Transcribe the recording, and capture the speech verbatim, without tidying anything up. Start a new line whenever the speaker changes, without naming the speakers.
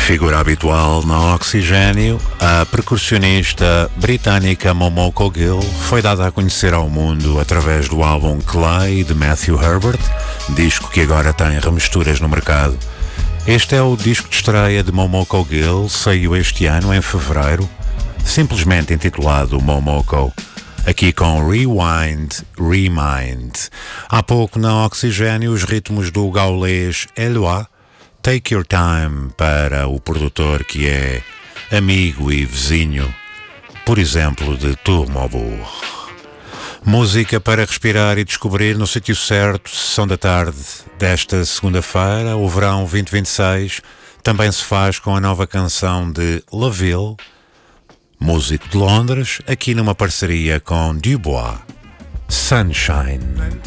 Figura habitual na Oxigênio, a percussionista britânica Momoko Gill foi dada a conhecer ao mundo através do álbum Clay de Matthew Herbert, disco que agora tem remisturas no mercado. Este é o disco de estreia de Momoko Gill, saiu este ano em fevereiro, simplesmente intitulado Momoko, aqui com Rewind, Remind. Há pouco na Oxigênio os ritmos do gaulês Eloi, Take Your Time, para o produtor que é amigo e vizinho, por exemplo, de Turmobourg. Música para respirar e descobrir no sítio certo, sessão da tarde desta segunda-feira. O verão vinte e vinte e seis também se faz com a nova canção de Laville, músico de Londres, aqui numa parceria com Dubois, Sunshine.